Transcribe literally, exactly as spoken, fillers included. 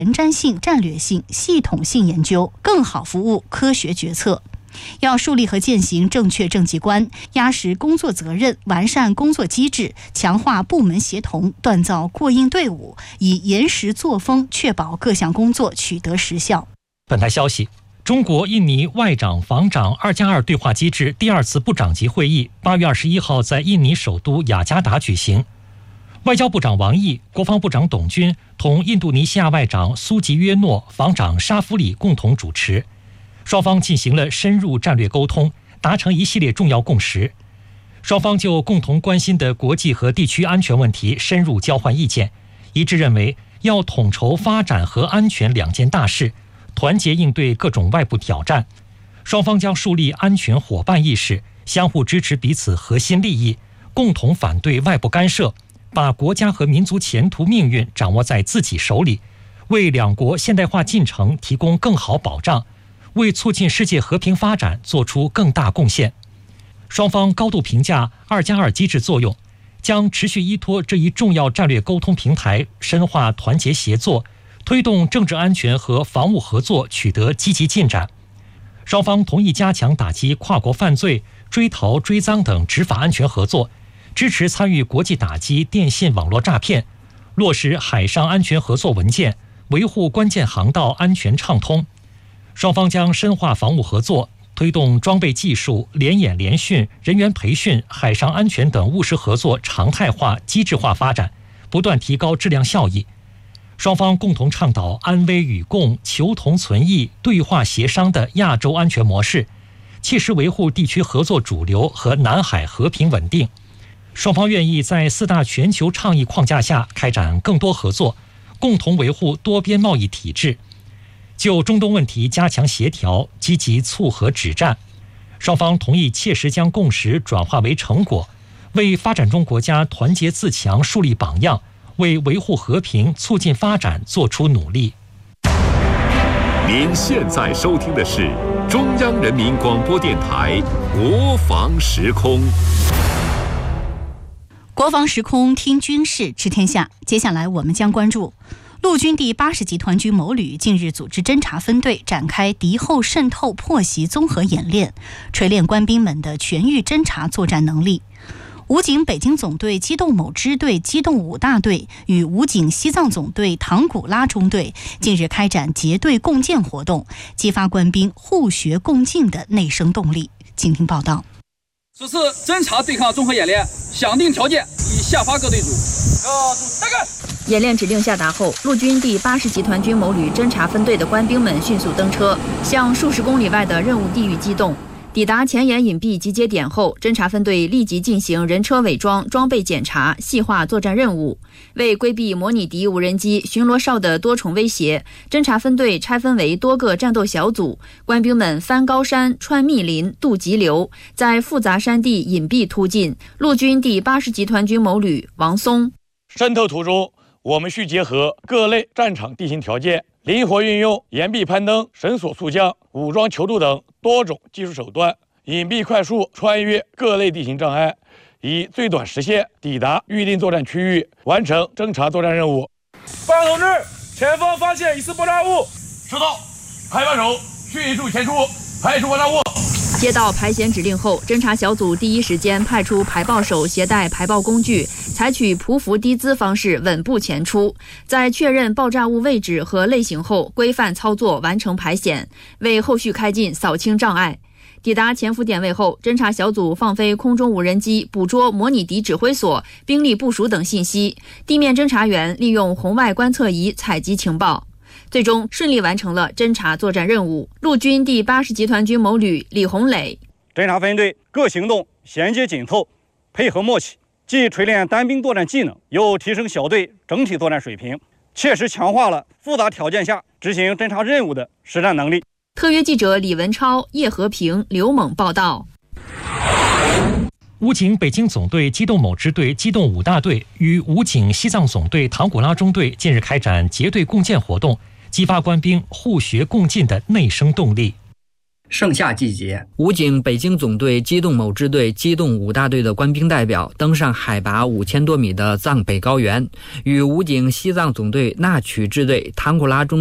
前瞻性、战略性、系统性研究，更好服务科学决策。要树立和践行正确政绩观，压实工作责任，完善工作机制，强化部门协同，锻造过硬队伍，以严实作风确保各项工作取得实效。 本台消息，中国印尼外长防长二加二对话机制第二次部长级会议八月二十一号在印尼首都雅加达举行。外交部长王毅、国防部长董军同印度尼西亚外长苏吉约诺、防长沙夫里共同主持。双方进行了深入战略沟通，达成一系列重要共识。双方就共同关心的国际和地区安全问题深入交换意见，一致认为要统筹发展和安全两件大事，团结应对各种外部挑战。双方将树立安全伙伴意识，相互支持彼此核心利益，共同反对外部干涉，把国家和民族前途命运掌握在自己手里，为两国现代化进程提供更好保障，为促进世界和平发展做出更大贡献。双方高度评价二加二机制作用，将持续依托这一重要战略沟通平台，深化团结协作，推动政治安全和防务合作取得积极进展。双方同意加强打击跨国犯罪、追逃追赃等执法安全合作，支持参与国际打击电信网络诈骗，落实海上安全合作文件，维护关键航道安全畅通。双方将深化防务合作，推动装备技术、联演联训、人员培训、海上安全等务实合作常态化、机制化发展，不断提高质量效益。双方共同倡导安危与共、求同存异、对话协商的亚洲安全模式，切实维护地区合作主流和南海和平稳定。双方愿意在四大全球倡议框架下开展更多合作，共同维护多边贸易体制。就中东问题加强协调，积极促和止战。双方同意切实将共识转化为成果，为发展中国家团结自强树立榜样，为维护和平、促进发展做出努力。 您现在收听的是中央人民广播电台国防时空。 国防时空听军事知天下，接下来我们将关注陆军第八十集团军某旅近日组织侦察分队展开敌后渗透破袭综合演练，锤炼官兵们的全域侦察作战能力。武警北京总队机动某支队机动五大队与武警西藏总队唐古拉中队近日开展结队共建活动，激发官兵互学共进的内生动力。请听报道。 此次侦察对抗综合演练响定条件已下发各队组。要组大干！ 演练指令下达后，陆军第八十集团军某旅侦察分队的官兵们迅速登车，向数十公里外的任务地域机动。抵达前沿隐蔽集结点后，侦察分队立即进行人车伪装、装备检查，细化作战任务。为规避模拟敌无人机、巡逻哨的多重威胁，侦察分队拆分为多个战斗小组，官兵们翻高山、穿密林、渡急流，在复杂山地隐蔽突进。陆军第八十集团军某旅王松： 渗透途中，我们需结合各类战场地形条件，灵活运用岩壁攀登、绳索速降、武装泅渡等多种技术手段，隐蔽快速穿越各类地形障碍，以最短时限抵达预定作战区域，完成侦察作战任务。报告同志，前方发现疑似爆炸物。收到，排把手迅速前出，排除爆炸物。 接到排险指令后，侦察小组第一时间派出排爆手携带排爆工具，采取匍匐低姿方式稳步前出，在确认爆炸物位置和类型后，规范操作完成排险，为后续开进扫清障碍。抵达潜伏点位后，侦察小组放飞空中无人机，捕捉模拟敌指挥所、兵力部署等信息；地面侦察员利用红外观测仪采集情报。最终顺利完成了侦察作战任务。陆军第八十集团军某旅李红磊： 侦察分队各行动衔接紧凑，配合默契，既锤炼单兵作战技能，又提升小队整体作战水平，切实强化了复杂条件下执行侦察任务的实战能力。 特约记者李文超、叶和平、刘猛报道。 武警北京总队机动某支队机动五大队与武警西藏总队唐古拉中队近日开展结队共建活动，激发官兵互学共进的内生动力。 盛夏季节， 武警北京总队机动某支队机动五大队的官兵代表登上海拔五千多米的藏北高原，与武警西藏总队纳曲支队唐古拉中